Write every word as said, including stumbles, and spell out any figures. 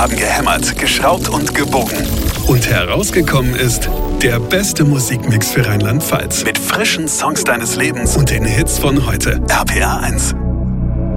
haben gehämmert, geschraubt und gebogen. Und herausgekommen ist der beste Musikmix für Rheinland-Pfalz. Mit frischen Songs deines Lebens Und den Hits von heute. R P R eins.